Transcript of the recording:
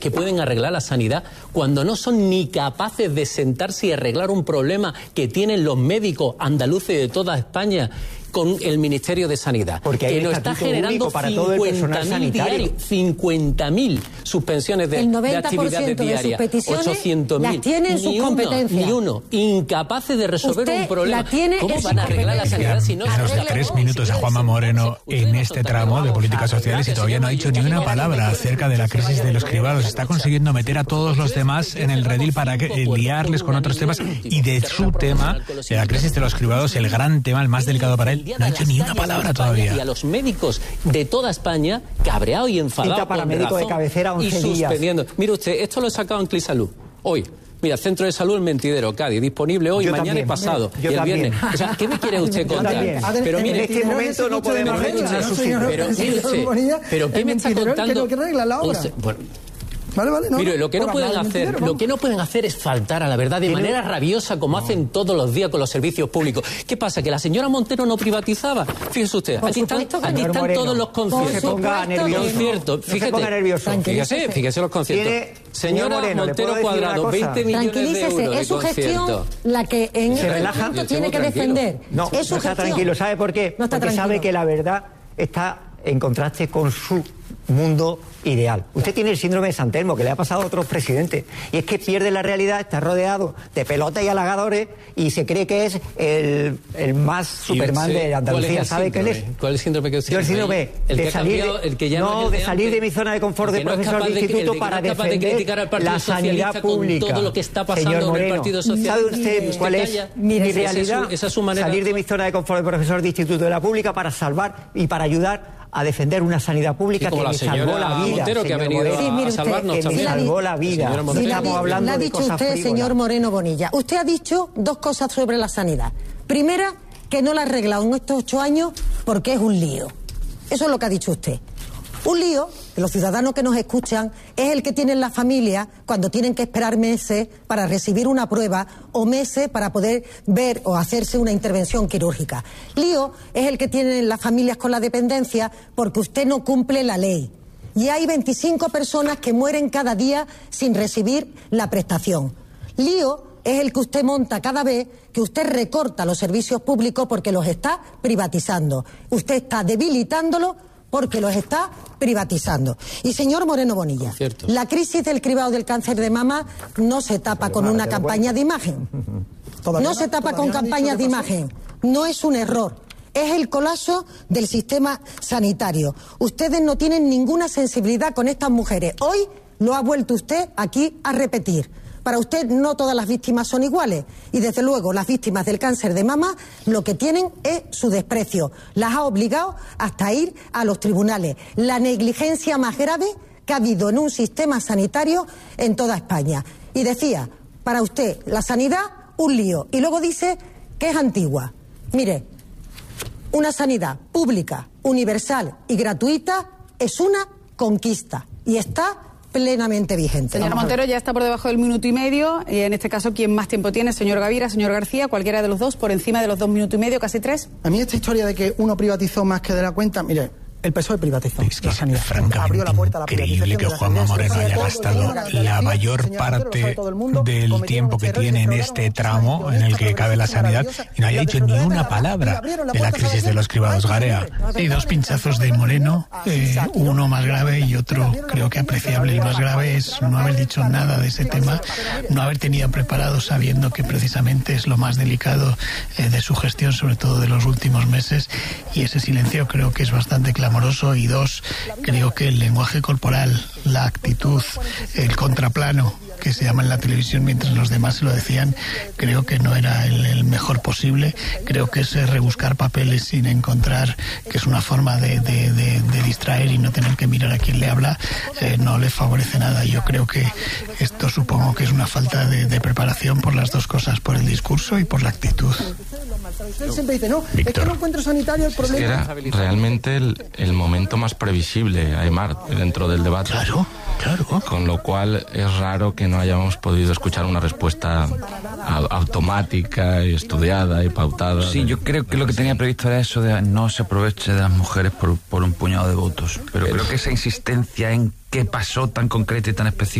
que pueden arreglar la sanidad cuando no son ni capaces de sentarse y arreglar un problema que tienen los médicos andaluces de toda España con el Ministerio de Sanidad, porque que nos está generando 50.000 diarios, 50.000 suspensiones de actividades diarias, 800.000, las tiene en sus competencias. Ni uno, incapaces de resolver un problema. ¿Cómo van a arreglar la sanidad si no? Menos de 3 minutos a Juanma Moreno en este tramo de políticas sociales y todavía no ha dicho ni una palabra acerca de la crisis de los cribados. Está consiguiendo meter a todos los demás en el redil para liarles con otros temas, y de su tema, de la crisis de los cribados, el gran tema, el más delicado para él, no ha dicho ni una palabra todavía. Y a los médicos de toda España, cabreado y enfadado para médico de cabecera 11 y suspendiendo. Mire usted, esto lo he sacado en ClíSalud hoy. Mira, Centro de Salud El Mentidero, Cádiz, disponible hoy, mañana y pasado, y el viernes. O sea, ¿qué me quiere usted contar? Pero mire, en este momento no podemos rechazar su pero ¿qué me está contando? Vale, no, mire, lo que no pueden hacer es faltar a la verdad de manera rabiosa, como hacen todos los días con los servicios públicos. ¿Qué pasa? ¿Que la señora Montero no privatizaba? Fíjese usted, aquí están todos los conciertos. Se ponga nervioso. Fíjese los conciertos. Señora Montero Cuadrado, 20 millones de euros es su gestión la que en este momento tiene que defender. No está tranquilo. ¿Sabe por qué? Porque sabe que la verdad está en contraste con su mundo ideal. Usted tiene el síndrome de San Telmo, que le ha pasado a otros presidentes, y es que pierde la realidad, está rodeado de pelotas y halagadores y se cree que es el más Superman de Andalucía. ¿Sabe qué es? ¿Cuál es el síndrome que usted tiene? El síndrome de salir de mi zona de confort de profesor de instituto para defender la sanidad pública. Todo lo que está pasando en el Partido Socialista. ¿Sabe usted cuál es mi realidad? Salir de mi zona de confort de profesor de instituto de la pública para salvar y para ayudar a defender una sanidad pública que me salvó la vida. Montero, que ha venido a salvarnos que me salvó la vida. Estamos hablando de cosas usted, frívolas. Señor Moreno Bonilla. Usted ha dicho dos cosas sobre la sanidad. Primera, que no la ha arreglado en estos 8 años porque es un lío. Eso es lo que ha dicho usted. Un lío, que los ciudadanos que nos escuchan, es el que tienen las familias cuando tienen que esperar meses para recibir una prueba o meses para poder ver o hacerse una intervención quirúrgica. Lío es el que tienen las familias con la dependencia porque usted no cumple la ley. Y hay 25 personas que mueren cada día sin recibir la prestación. Lío es el que usted monta cada vez que usted recorta los servicios públicos porque los está privatizando. Usted está debilitándolos porque los está privatizando. Y señor Moreno Bonilla, la crisis del cribado del cáncer de mama no se tapa con una campaña de imagen. No se tapa con campañas de imagen. No es un error. Es el colapso del sistema sanitario. Ustedes no tienen ninguna sensibilidad con estas mujeres. Hoy lo ha vuelto usted aquí a repetir. Para usted no todas las víctimas son iguales y desde luego las víctimas del cáncer de mama lo que tienen es su desprecio. Las ha obligado hasta ir a los tribunales. La negligencia más grave que ha habido en un sistema sanitario en toda España. Y decía, para usted la sanidad un lío y luego dice que es antigua. Mire, una sanidad pública, universal y gratuita es una conquista y está plenamente vigente. Señora Montero, ya está por debajo del 1 minuto y medio, y en este caso, ¿quién más tiempo tiene? Señor Gavira, señor García, cualquiera de los dos, por encima de los 2 minutos y medio, casi 3. A mí esta historia de que uno privatizó más que de la cuenta, mire, el PSOE privatizó la sanidad. Abrió la puerta a la privatización. Increíble que Juanma Moreno haya gastado la mayor parte del tiempo que tiene en este tramo en el que cabe la sanidad y no haya dicho ni una palabra de la crisis de los cribados. Garea. Hay 2 pinchazos de Moreno, uno más grave y otro creo que apreciable. El más grave es no haber dicho nada de ese tema, no haber tenido preparado sabiendo que precisamente es lo más delicado de su gestión, sobre todo de los últimos meses, y ese silencio creo que es bastante clamoroso. Y 2, creo que el lenguaje corporal, la actitud, el contraplano que se llama en la televisión mientras los demás se lo decían, creo que no era el mejor posible. Creo que es rebuscar papeles sin encontrar, que es una forma de distraer y no tener que mirar a quién le habla, no le favorece nada. Yo creo que esto supongo que es una falta de preparación por las dos cosas, por el discurso y por la actitud. Usted siempre dice, no, es que no encuentro sanitario el problema. Era realmente el momento más previsible, Aymar, dentro del debate. Claro. Claro. Con lo cual es raro que no hayamos podido escuchar una respuesta automática y estudiada y pautada. Sí, yo creo que lo que tenía previsto era eso de no se aproveche de las mujeres por un puñado de votos. Pero creo que esa insistencia en qué pasó tan concreta y tan específica